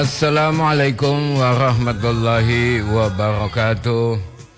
Assalamualaikum warahmatullahi wabarakatuh.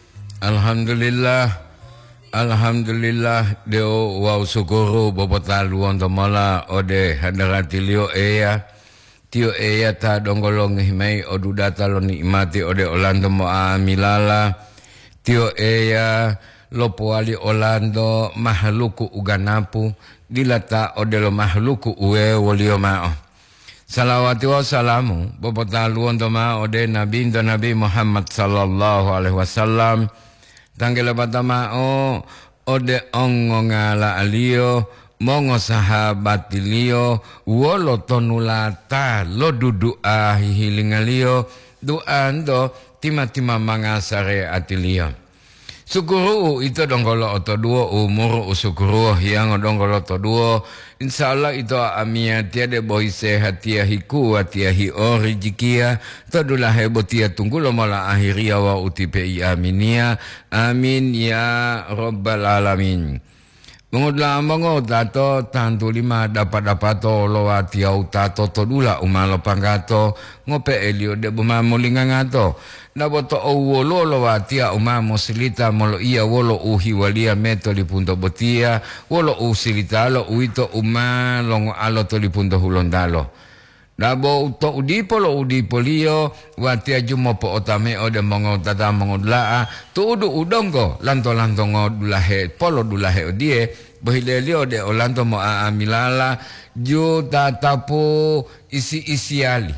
Alhamdulillah deo wa syukuru bobotalu ontomala ode hadarati lio eya tio eya ta donggolong himai odudata lo nikmati ode olando mo amilala tio eya lopo ali olando mahluku uganapu dilata ode lo mahluku uwe wolio mao. Salawati wa salamu bobotalu ontoma ode nabi Muhammad sallallahu alaihi wasallam tanggela batama ode ongo ngala alio mongo sahabat ilio wolo tonulata lo dudu hilingalio duando tima mangasare atilio sukuru itu donggolo oto duo umur usukuru yang donggolo oto duo insyaallah itu amia tiade boy sehat tiahiku tiahi ori jikia tadulah hebotia tunggu lo mala akhiria wa utipe aminia amin ya rabbal alamin. Mengudlah tato tantu lima dapat lo watiau tato todula umalo panggato ngope elio de bumamo lingangato naboto owolo lo watia umamo silita molo iya wolo uhi walia meto li punto botia wolo usilita lo uito longo alo to li punto hulondalo nabo uto udipo lo udipo lio watia jumo po otame ode mongo tata mongodlaa tu udu udongo lanto ngodulahe polo dulahe odie bahilelio de olanto mo amilala ju tatapu isi-isiali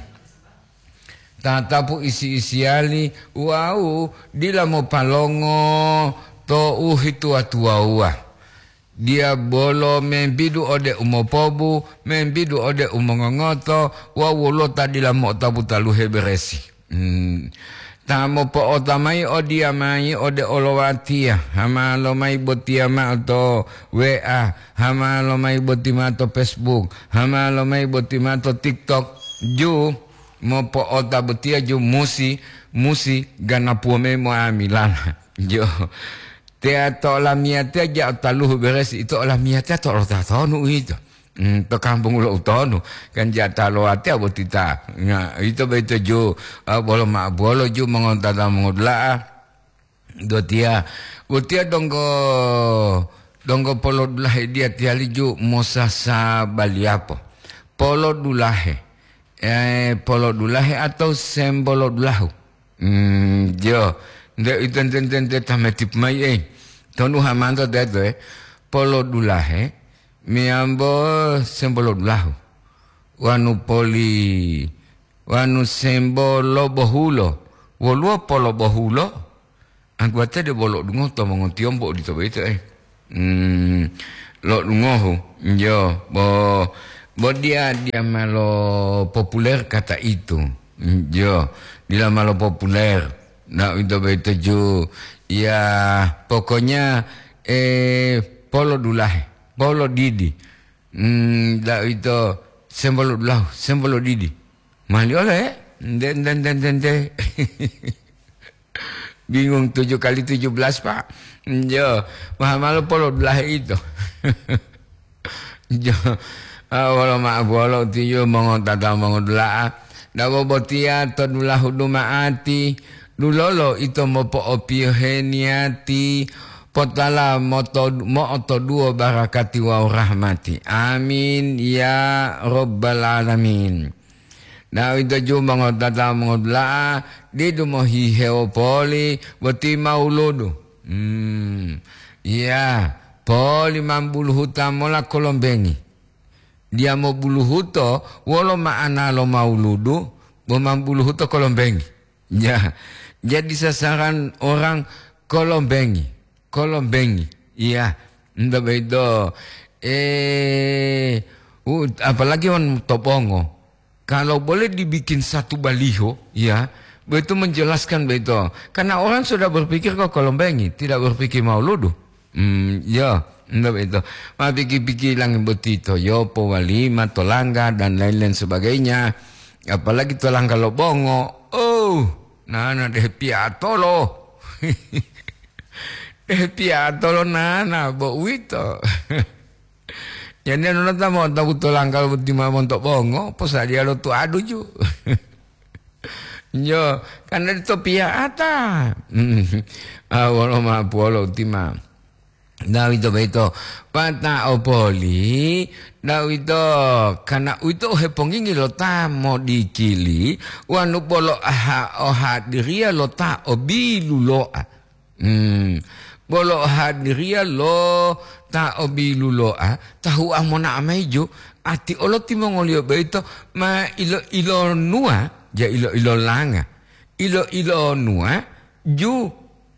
wau dila mo palongo to uhitu atuaua dia bolo membidu ode umopobu membidu ode umongongoto wawulo tadila mo tabu taluhe beresi tamo po otamai odia mai ode olowatia hama lo mai botia ma to WA hama lo mai botima to Facebook hama lo mai botima to TikTok ju mo po ota botia ju musi gana puome mo amilana jo teato la miate ja taluh beres itu la miate to tonu itu to kampung lo utonu kan jata lo ate abotita nga itu beto jo bolo ma bolo jo mengontata mengodla dotia botia donggo polo dulahe dia tiali jo mosasa baliapo polo dulahe atau sembolo dulahu jo nde itu ente tametip mai tonu hamando dedo polo dulahe miambo sembolo dulahu wanu sembolo bohulo woluo polo bohulo anggota de bolo dungo to mongotiombo di to bete lo dungo jo bo dia malo populer kata itu jo dia malo populer nah itu bete jo ya pokoknya polo dulahe polo didi da itu sembolo dulahu sembolo didi mali oleh den bingung 7 kali 17 pak jo malu polo dulahe itu jo wala ma'wala tiyo mga tatamang udlaa dawa botia to dulahu dumaati dulolo ito mo po opioheniati potala mo oto duo barakati wa rahmati amin ya rabbal alamin. Now ito yung mga tatamang udlaa di dumohi heopoli boti mauludu poli mambuluhuta mola kolombengi dia mau buluhuto walo maana lo mauludu bomang buluhuto kolombengi ya jadi sasaran orang kolombengi iya ndak bedo apalagi on topongo kalau boleh dibikin satu baliho ya begitu menjelaskan begitu karena orang sudah berpikir kok kolombengi tidak berpikir mauludu ya ndak itu pikir-pikir lang betito yopo walima tolangga dan lain-lain sebagainya apalagi tolangga lo bongo nana deh piatolo nana bo wito jadi nona tamo tahu tolangga lo beti mamon to bongo posa dia lo tu adu ju Yo, karena itu pihak ata. Wala mapolo tima. Daw ito ba ito? Pata opoli. Daw ito. Kana ito hepongingi lota mo dikili. Wanu polo oha diria lota obilu loa. Bolo hadiria lo ta obilu loa. Tahu amona amejo. Ati olo timongolio ba ito. Ma ilo nua. Ja ilo langa. Ilo nua. Ju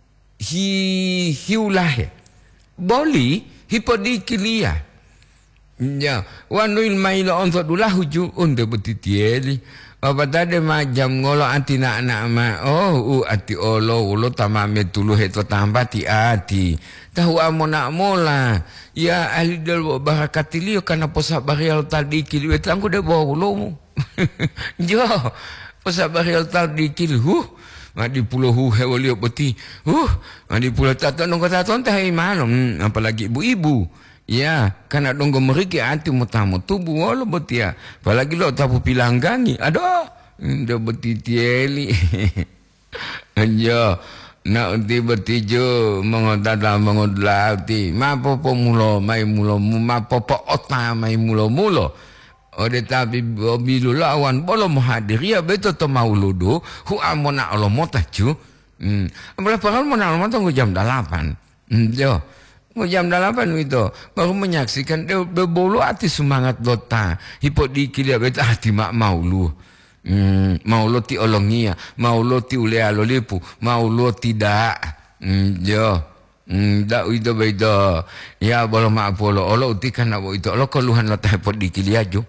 hiulahe. Boli hipodikilia. Ya, wanu ilmailo onso dula huju unde betitieli. Obatade majam ngolo anti na ma. Ati olo tamame tulu heto tambati ati. Tahu amona mola. Ya ahli dal barakatilio kana posa barial tadi kili wetangku de bawulomu. Jo, posa barial tadi kili Madi pulau hewalio beti. Madi pulau tato nongko tato entah imano. Apalagi ibu-ibu. Ya, karena donggo meriki anti mutamu tubuh wala beti ya. Apalagi lo tapu pilanggangi. Aduh, ndo beti tieli. Anjo, nak unti beti jo mengodata mengodlauti. Ma popo mulo, mai mulo, ma popo ota mai mulo. Ode tapi bilu lawan bolo muhadiria beto to mauludu hu amona alo motaju. Apalagi bakal mona alo motaju jam 8. Jo. Jam 8 itu baru menyaksikan bebolo hati semangat lota. Hipodiki dia beto hati mak maulu. Maulu ti olongia, maulu ti ule alolipu, maulu tidak. Jo. Dak itu beto. Ya bolo mak polo olo uti kan abo itu olo keluhan lota hipodiki dia jo.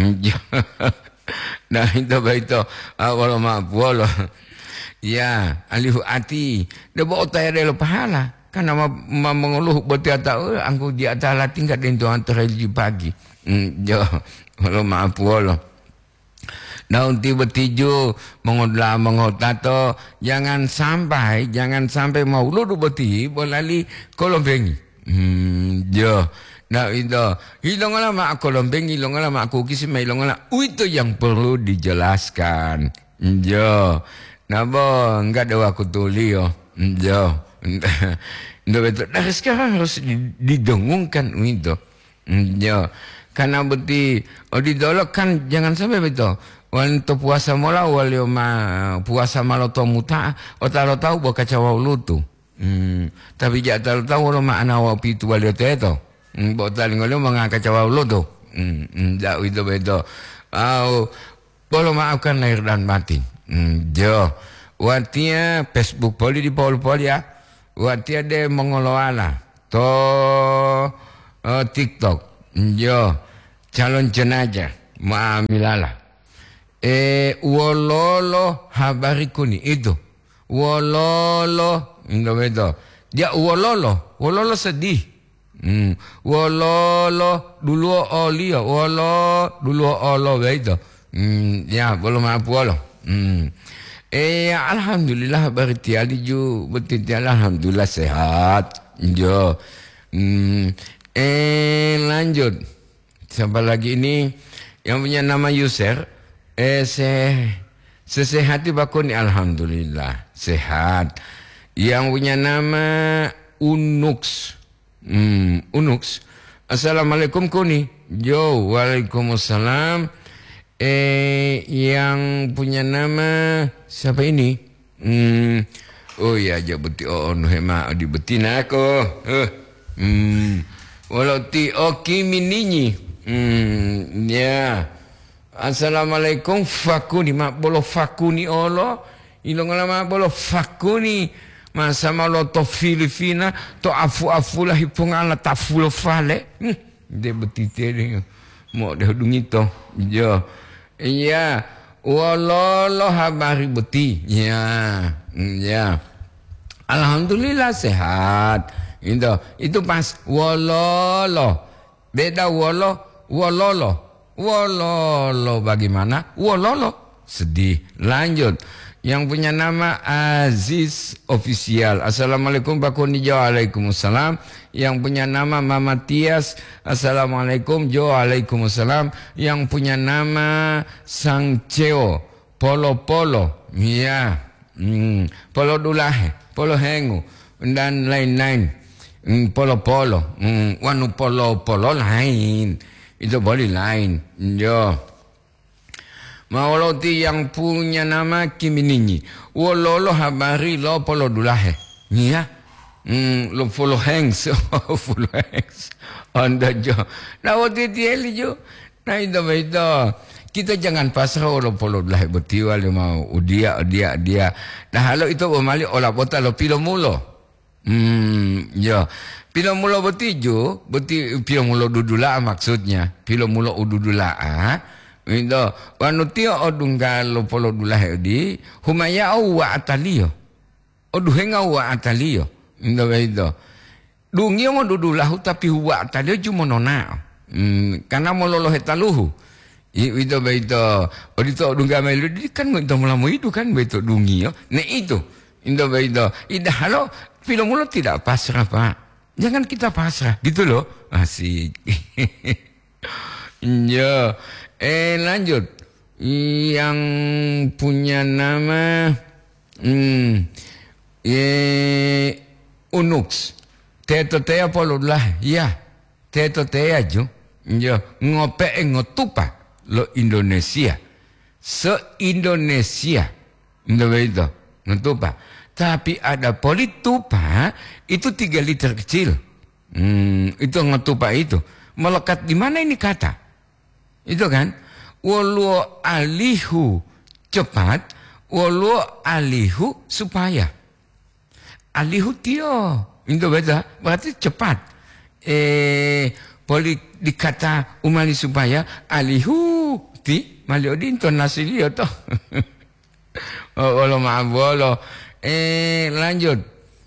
Nah itu baito awal mapolo ya alihu ati de bo tayre lo pahala karena mengeluh boti ata angku di atala tingkat dento antara di pagi jo lo mapolo daun tiba tijo mengotato jangan sampai mau lu boti bolali kolombengi jo. Nah itu, hilanglah mak kolombeng, hilanglah mak kukis, hilanglah. Itu yang perlu dijelaskan. Jo, nabo enggak ada waktu tulio. Jo, betul. Dari sekarang harus didengungkan itu. Jo, karena beti, didolok kan jangan sampai betul. Wanto puasa mola walio puasa maloto muta, otalo tahu boka cawa lutu. Tapi jangan tahu lo mak anawa pitu walio teto. Botal ngolo mangaka cawa lo tu. Dak itu beto. Bolo maafkan lahir dan batin. Jo. Watia Facebook poli di poli ya. Watia de mengoloala. To TikTok. Jo. Calon jenazah. Maamilala. Wololo habari kuni itu. Wololo. Indo beto. Dia wololo sedih. Wololo dulu olio dulu olo begitu. Ya belum apa wolo. Alhamdulillah berarti aliju betul alhamdulillah sehat. Jo. Lanjut. Siapa lagi ini yang punya nama user sesehati bakuni alhamdulillah sehat. Yang punya nama Unux. Unux. Assalamualaikum kuni. Jo, waalaikumsalam. Yang punya nama siapa ini? Oh ya, aja beti hema di betina aku. Walau ti oki mininyi. Ya. Assalamualaikum fakuni mak bolo fakuni olo. Ilong lama bolo fakuni. Masa malo to Filipina to afu lah hipungala tafulo fale. De betite de mo de dungito. Jo. Iya, walolo habari beti. Ya. Alhamdulillah sehat. Itu pas wololo. Beda wololo bagaimana? Wololo sedih. Lanjut. Yang punya nama Aziz Official. Assalamualaikum Pak Kuni. Waalaikumsalam. Yang punya nama Mama Tias. Assalamualaikum. Waalaikumsalam. Yang punya nama Sang Ceo polo-polo, ya, polo dulahe, polo hengu, dan lain-lain, polo-polo, wanu polo-polo lain, itu boleh lain, yo. Mauloti yang punya nama Kimininyi, wololo habari lo polo dulahe, ya, lo polo hengs, polo hengs, anda jo, nah waktu tieli jo, nah itu. Kita jangan pasrah orang polo belah betiwa le mau dia. Nah halo itu bemali olah bota lo pilo mulo. Ya. Pilo mulo beti pilo mulo dudula maksudnya. Pilo mulo ududula itu wanu tio odunggal lo polo dulah di humaya wa atalio. Oduhenga wa atalio. Itu. Dungi mo dudula tapi wa atalio cuma nona. Karena mo lolo hetaluhu. Itu dunga melodi kan itu mulamu itu kan beto dungi yo. Nah itu ida halo film mulut tidak pasrah Pak. Jangan kita pasrah gitu loh. Asik. Ya. Lanjut. Yang punya nama Unux. Teto tea pololah ya. Teto tea jo. Ya ngope ngotupa. Lo Indonesia, se-Indonesia, itu, nutupa. Tapi ada politupa itu 3 liter kecil, itu ngotupa itu melekat di mana ini kata, itu kan? Walu alihu cepat, walu alihu supaya, alihu tio, itu beda, berarti cepat. Poli dikata umali supaya alihu ti maliodi intonasi dia toh. Allah maaf Allah. Lanjut.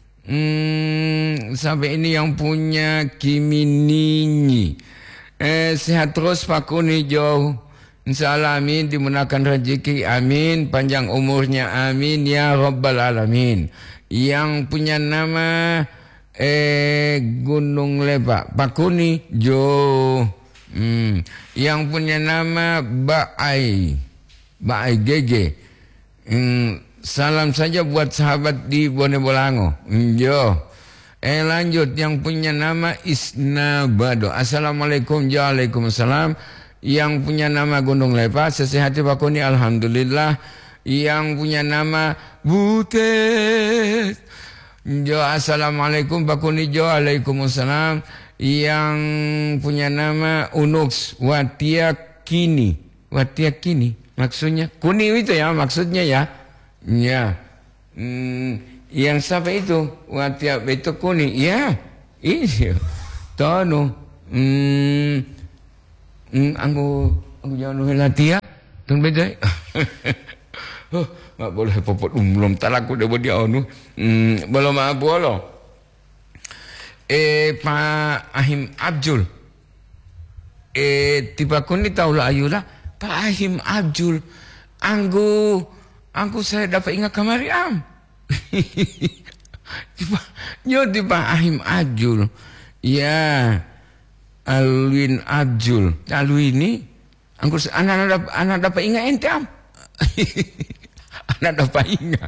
Sampai ini yang punya Kimininyi. Sehat terus Pak Kuni jauh. Insyaallah amin, dimudahkan rezeki amin, panjang umurnya amin ya rabbal alamin. Yang punya nama Gunung Lebak, Pakuni Jo. Yang punya nama Baai Gege. Salam saja buat sahabat di Bone Bolango. Jo. Lanjut yang punya nama Isnabado. Assalamualaikum. Waalaikumsalam. Yang punya nama Gunung Lebak, sesehati Pakuni alhamdulillah. Yang punya nama Butet. Jo, assalamualaikum Pak Kuni Jo, waalaikumsalam. Yang punya nama Unux, Watia Kini, maksudnya Kuni itu ya, maksudnya ya. Ya, yang siapa itu? Watia itu Kuni, ya. Ini, tono. Aku jangan Watia, tunggu beda. Nggak boleh popot belum talaku dia dia onu belum boleh Pak Ahim Abjul tiba kuni tahu lah ayulah Pak Ahim Abjul anggu saya dapat ingat kamari tiba Ahim Abjul ya Alwin Abjul lalu ini anggu anak dapat ingat ente anak dapat ingat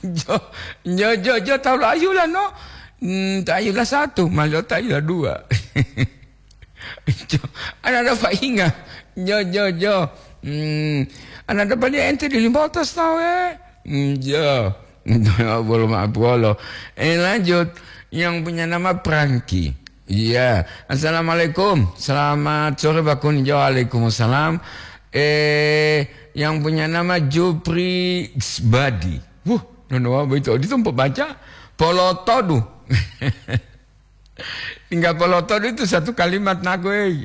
jo tahu lah ayulah no tak ayulah 1 malah tak ayulah 2 anak dapat ingat jo anak dapat dia ente di 500 tahu jo belum apa lanjut yang punya nama Prangki. Iya, assalamualaikum, selamat sore Pak Kun. Waalaikumsalam. Yang punya nama Jupri Badi. Nono apa itu? Di tempat baca Polotodu. Tinggal Polotodu itu satu kalimat nagoy.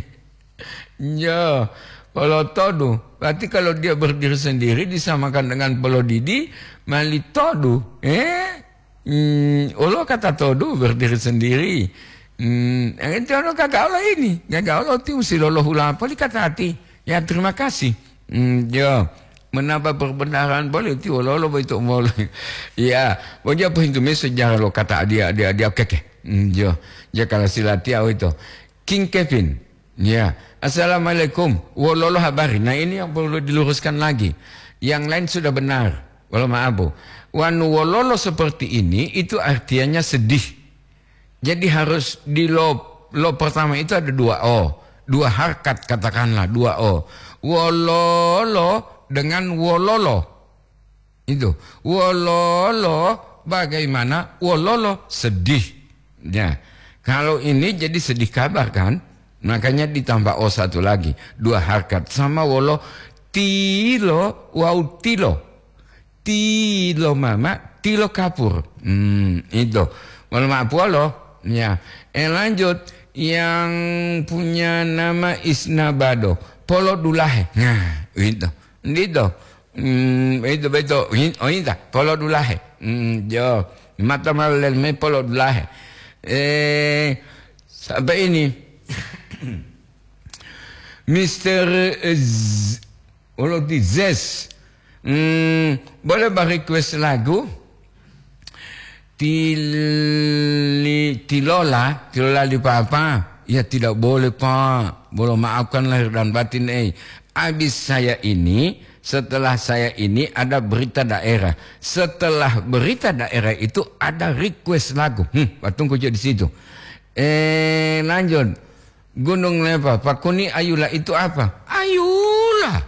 Ya, Polotodu. Berarti kalau dia berdiri sendiri disamakan dengan Polodidi, Malitodu. Allah kata Todu berdiri sendiri. Itu orang kagak Allah ini. Kagak Allah itu mesti lolo hula. Poli kata hati. Ya terima kasih. Ya, menambah perbenaran boleh itu lolo itu boleh. Ya, boleh apa itu sejarah lo kata dia keke. Ya, ya kalau silatia itu. King Kevin. Ya, assalamualaikum. Walolo habari. Nah ini yang perlu diluruskan lagi. Yang lain sudah benar. Walau maaf. Wanu wololo seperti ini itu artinya sedih. Jadi harus di lo pertama itu ada 2 o. 2 harkat katakanlah 2 o. Wololo dengan wololo. Itu. Wololo bagaimana? Wololo sedih. Ya. Kalau ini jadi sedih kabar kan? Makanya ditambah o satu lagi. 2 harkat. Sama wolo tilo wau tilo. Tilo mama, tilo kapur. Itu. Walau maaf wolo. Ya. Lanjut. Yang punya nama Isnabado. Polo dulahe. Nah, itu. Itu. Itu betul. Oh ini tak. Polo dulahe. Jo. Mata malel me polo dulahe. Sampai ini. Mr. Zes. Boleh request lagu? Tilola di Papa. Ya tidak boleh Pak. Boleh maafkan lahir dan batin. Habis saya ini, setelah saya ini ada berita daerah. Setelah berita daerah itu ada request lagu. Tunggu aja di situ. Lanjut. Gunung Lepa. Pak Kuni Ayula itu apa? Ayula.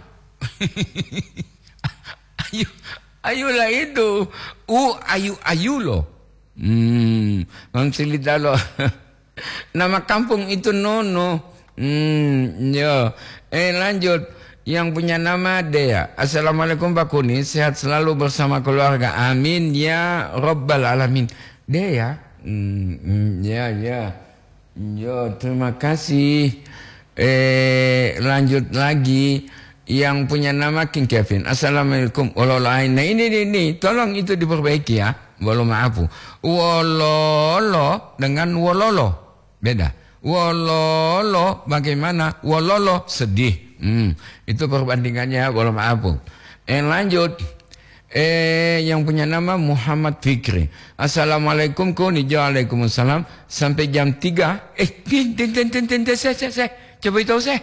Ayula itu. Ayulo. Mang Silidalo. Nama kampung itu Nono. Yo. Lanjut. Yang punya nama Dea. Assalamualaikum Pak Kuni. Sehat selalu bersama keluarga. Amin ya Rabbal Alamin. Dea. Ya. Yo, terima kasih. Lanjut lagi. Yang punya nama King Kevin. Assalamualaikum. Nah ini. Tolong itu diperbaiki ya. Walau maaf. Wololo dengan wololo. Beda. Wololo bagaimana? Wololo sedih. Itu perbandingannya. Walau maaf. Lanjut. Yang punya nama Muhammad Fikri. Assalamualaikum Kuni. Waalaikumsalam. Sampai jam 3. Saya. Coba itu saya.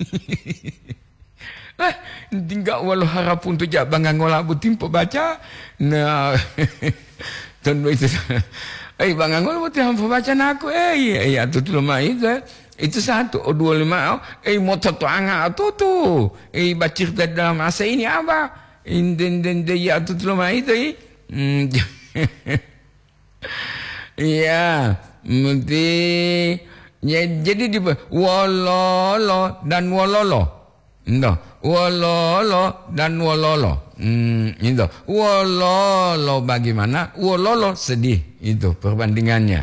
Tinggal walau harap untuk bangang ngolah butimpo baca. Nah. Tentu itu. Bangang ngolah butimpo baca aku. Ya tu lemah itu. Itu 1. 25. Mau satu angka tu. Bacir dalam masa ini apa? Ya tu lemah itu. Ya. Mesti. Jadi di wololo dan wololo. Wololo dan wololo. Itu. Wololo bagaimana? Wololo sedih. Itu perbandingannya.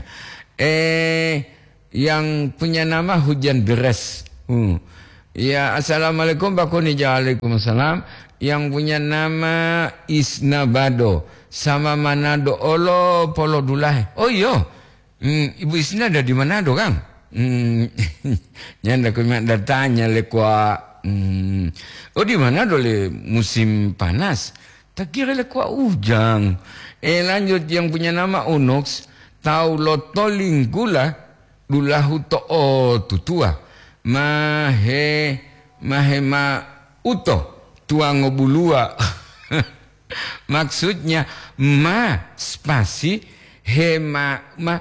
Yang punya nama hujan deras. Ya, assalamualaikum Pak Kuni. Waalaikumsalam. Yang punya nama Isnabado. Sama Manado. Olo Polo Dulahe. Oh iya. Ibu Isna ada di Manado kan? Nyanda aku tanya lekwa. Oh di mana dole musim panas? Tak kira lekwa ujang. Lanjut yang punya nama Unox. Tau lotoling gula. Dulahu to'o tutua. Mahe ma uto. Tuang ngobulua. Maksudnya ma spasi he ma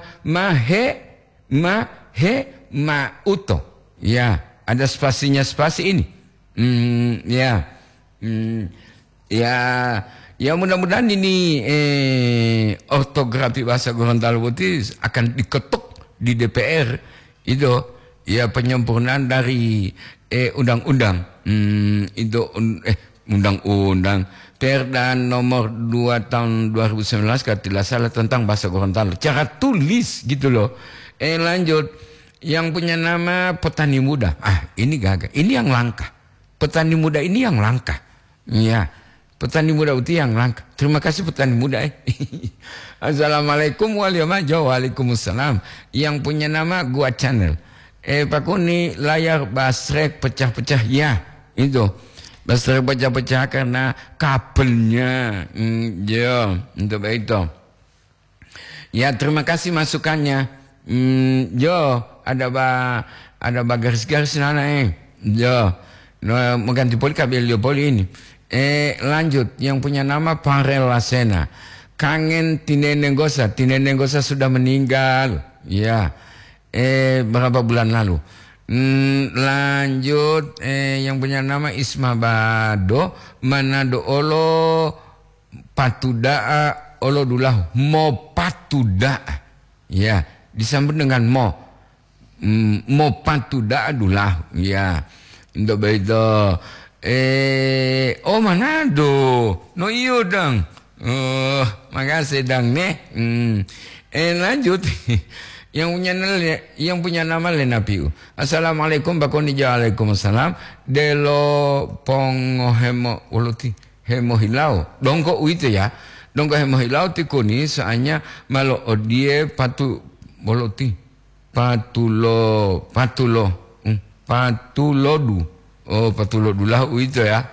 uto. Ya, ada spasinya spasi ini. Ya mudah-mudahan ini ortografi bahasa Gorontalo Putih akan diketuk di DPR itu ya penyempurnaan dari undang-undang undang-undang Perda nomor 2 tahun 2019 kalau tidak salah tentang bahasa Gorontalo cara tulis gitu loh. Lanjut yang punya nama petani muda. Ini gagah. Ini yang langka. Petani muda ini yang langka. Ya. Petani muda itu yang langka. Terima kasih petani muda. Assalamualaikum waalaikumsalam. Yang punya nama Gua Channel. Pak Kuni layar basrek pecah-pecah. Ya, itu. Basrek pecah-pecah karena kabelnya. Ya, untuk itu. Ya, terima kasih masukannya. Ada garis-garis nana. Mau ganti poli kabel poli ini. Lanjut, yang punya nama Parelasena. Kangen Tinenenggosa. Tinenenggosa sudah meninggal. Ya. Berapa bulan lalu. Lanjut, yang punya nama Ismabado. Manado Olo Patudaa Olo Dulahu. Mo Patudaa. Ya. Disambung dengan mo. Mo Patudaa Dulahu. Ya. Untuk begitu. Oh Manado. No iyo dang. Oh, makasih dang nih. Lanjut. Yang punya nama Lena Piu. Assalamualaikum bakoni waalaikumsalam. Delo pongo hemo uloti hemo hilau. Dongko itu ya. Dongko hemo hilau tikuni soalnya malo odie patu boloti. Patulodu. Oh, patulodu lah itu ya.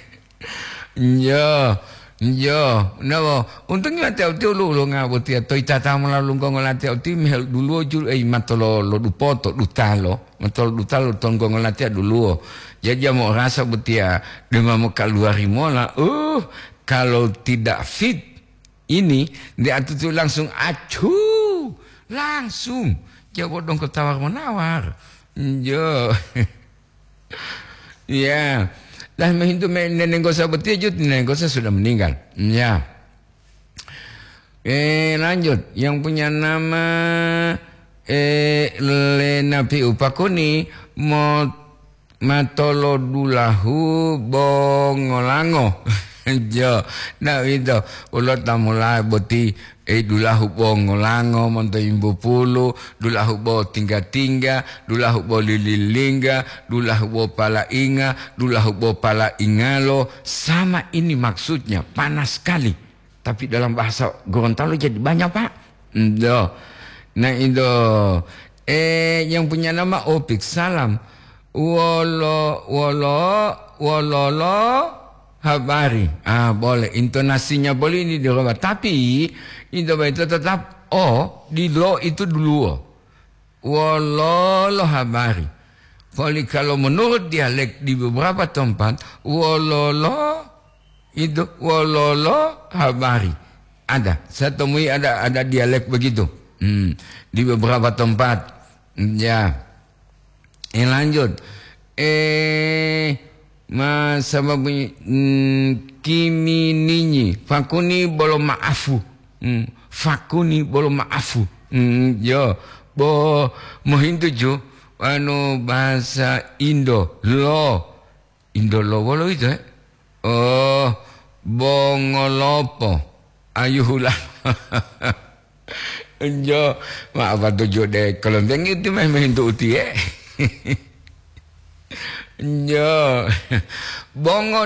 Ya, nabo. Untungnya tiap-tiap lu ngabuti atau itata melalui ngolak tiap-tiap mihal dulu jul matolo lo dupoto dutalo, matolo dutalo tonggo ngolak dulu. Jadi mau rasa butia dia mau keluar mola. Kalau tidak fit ini dia tuh langsung acuh, langsung. Jawab dong ketawar menawar. Ya. Ya. Lah mahintu Nenenggosa betul jut Nenenggosa sudah meninggal. Ya. Lanjut, yang punya nama Lena Piu Pakuni Matolodulahu Bongolango. Jo, nah itu ulat tamula boti dulahu bongolango monto imbu pulu dulahu bo tingga dulahu bo lililingga dulahu bo pala inga dulahu bo pala ingalo. Sama ini maksudnya, panas sekali, tapi dalam bahasa Gorontalo jadi banyak pak. Nah itu yang punya nama Opik Salam wololo habari. Boleh, intonasinya boleh ini dirubah, tapi itu tetap di lo itu dulu wololo habari. Boleh kalau menurut dialek di beberapa tempat wololo itu wololo habari. Ada, saya temui ada dialek begitu di beberapa tempat. Ya, lanjut. Sababu kimi ninyi fakuni belum maafu. Fakuni belum maafu. Yo bo mohintu ju bahasa Indo lo bolo itu bongolopo ayuhula. Jo maaf tujuh deh kalau itu memang itu uti. Yo bongo